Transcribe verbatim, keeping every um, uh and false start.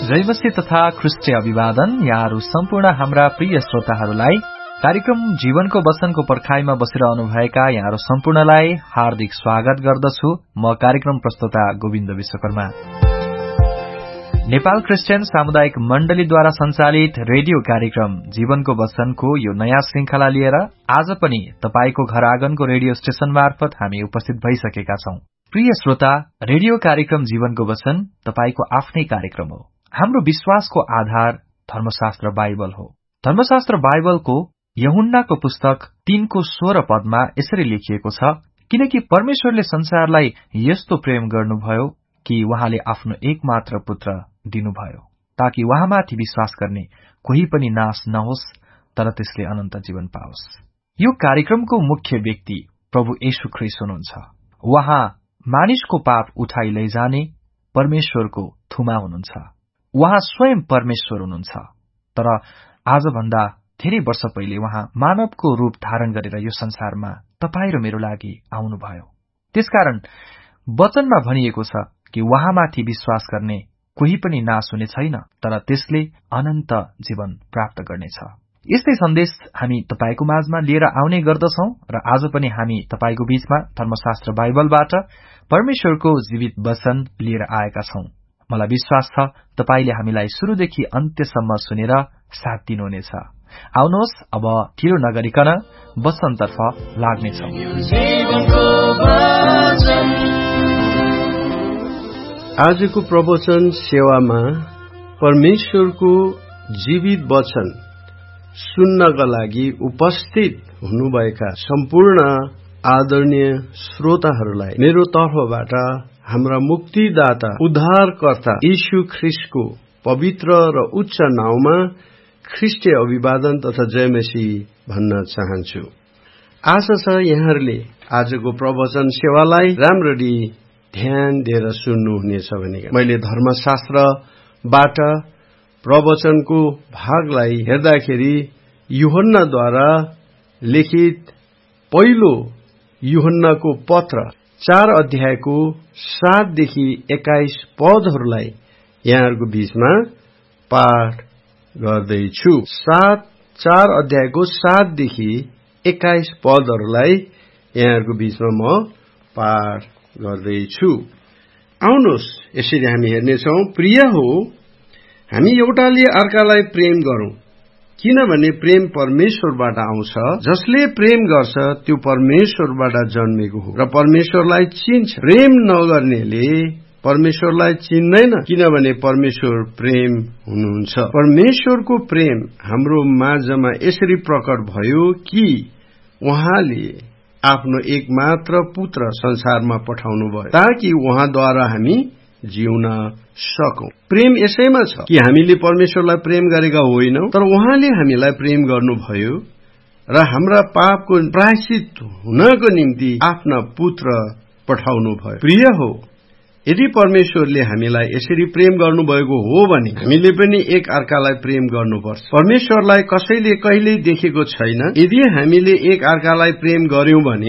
जयमसी तथा ख्रिस्टीय अभिवादन। यहाँहरू सम्पूर्ण हाम्रा प्रिय श्रोताहरूलाई कार्यक्रम जीवनको वचनको पर्खाइमा बसिरहनुभएका यहाँहरू सम्पूर्णलाई हार्दिक स्वागत गर्दछु। म कार्यक्रम प्रस्तोता गोविन्द विश्वकर्मा। नेपाल क्रिस्चियन सामुदायिक मण्डलीद्वारा संचालित रेडियो कार्यक्रम जीवनको वचनको यो नयाँ श्रृंखला लिएर आज पनि तपाईको घर आँगनको रेडियो स्टेशन मार्फत हामी उपस्थित भइसकेका छौं। प्रिय श्रोता, रेडियो कार्यक्रम जीवनको वचन तपाईको आफ्नै कार्यक्रम हो। हाम्रो विश्वासको आधार धर्मशास्त्र बाइबल हो। धर्मशास्त्र बाइबलको यूहन्नाको पुस्तक तीनको सोह्र पदमा यसरी लेखिएको छ, किनकि परमेश्वरले संसारलाई यस्तो प्रेम गर्नुभयो कि उहाँले आफ्नो एकमात्र पुत्र दिनुभयो, ताकि उहाँमाथि विश्वास गर्ने कोही पनि नाश नहोस्, तर त्यसले अनन्त जीवन पाओस्। यो कार्यक्रमको मुख्य व्यक्ति प्रभु येशू ख्रीष्ट हुनुहुन्छ। उहाँ मानिसको पाप उठाइ लैजाने परमेश्वरको थुमा हुनुहुन्छ। उहाँ स्वयं परमेश्वर हुनुहुन्छ, तर आजभन्दा धेरै वर्ष पहिले उहाँ मानवको रूप धारण गरेर यो संसारमा तपाई र मेरो लागि आउनुभयो। त्यसकारण वचनमा भनिएको छ कि उहाँमाथि विश्वास गर्ने कोही पनि नाश हुने छैन, तर त्यसले अनन्त जीवन प्राप्त गर्नेछ। यस्तै सन्देश हामी तपाईको माझमा लिएर आउने गर्दछौं र आज पनि हामी तपाईको बीचमा धर्मशास्त्र बाइबलबाट परमेश्वरको जीवित वचन लिएर आएका छौं। मलाई विश्वास छ तपाईले हामीलाई शुरूदेखि अन्त्यसम्म सुनेर साथ दिनुहुनेछ। आउनुहोस्, अब ढिलो नगरिकन वचनतर्फ लाग्नेछौं। आजको प्रवचन सेवामा परमेश्वरको जीवित वचन सुन्नका लागि उपस्थित हुनुभएका सम्पूर्ण आदरणीय श्रोताहरूलाई मेरो तर्फबाट हाम्रा मुक्तिदाता उद्धारकर्ता यीशु ख्रीष्टको पवित्र र उच्च नाउँमा ख्रीष्टीय अभिवादन तथा जयमसी भन्न चाहन्छु। आशा छ यहाँहरूले आजको प्रवचन सेवालाई राम्ररी ध्यान दिएर सुन्नुहुनेछ भने। मैले धर्मशास्त्रबाट प्रवचनको भागलाई हेर्दाखेरि यूहन्नाद्वारा लिखित पहिलो यूहन्नाको पत्र चार अध्यायको सातदेखि एक्काइस पदहरूलाई यहाँहरूको बीचमा पाठ गर्दैछु। सात चार अध्यायको सातदेखि एक्काइस पदहरूलाई यहाँहरूको बीचमा म पाठ गर्दैछु। आउनुहोस्, यसरी हामी हेर्नेछौँ। प्रिय हो, हामी एउटाले अर्कालाई प्रेम गरौं, किनभने प्रेम परमेश्वरबाट आउँछ। जसले प्रेम गर्छ त्यो परमेश्वरबाट जन्मेको हो र परमेश्वरलाई चिन्छ। प्रेम नगर्नेले परमेश्वरलाई चिन्दैन, किनभने परमेश्वर प्रेम हुनुहुन्छ। परमेश्वरको प्रेम हाम्रो माझमा यसरी प्रकट भयो कि उहाँले आफ्नो एकमात्र पुत्र संसारमा पठाउनु भयो, ताकि उहाँद्वारा हामी जिउन सकौं। प्रेम यसैमा छ कि हामीले परमेश्वरलाई प्रेम गरेका होइनौं, तर उहाँले हामीलाई प्रेम गर्नुभयो र हाम्रा पापको प्रायश्चित हुनको निम्ति आफ्ना पुत्र पठाउनु भयो। प्रिय हो, यदि परमेश्वरले हामीलाई यसरी प्रेम गर्नुभएको हो भने हामीले पनि एक अर्कालाई प्रेम गर्नुपर्छ। परमेश्वरलाई कसैले कहिल्यै देखेको छैन। यदि हामीले एक अर्कालाई प्रेम गर्यौं भने